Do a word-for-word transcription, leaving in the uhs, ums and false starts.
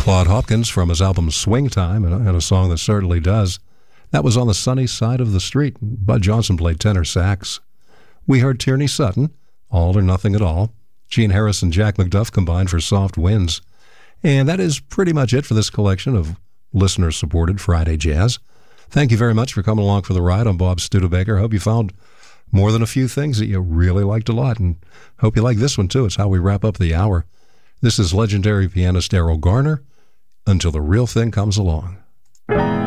Claude Hopkins from his album Swing Time, and a song that certainly does. That was On the Sunny Side of the Street. Bud Johnson played tenor sax. We heard Tierney Sutton, All or Nothing at All. Gene Harris and Jack McDuff combined for Soft Winds. And that is pretty much it for this collection of listener-supported Friday jazz. Thank you very much for coming along for the ride. I'm Bob Studebaker. I hope you found more than a few things that you really liked a lot, and hope you like this one too. It's how we wrap up the hour. This is legendary pianist Errol Garner, Until the Real Thing Comes Along.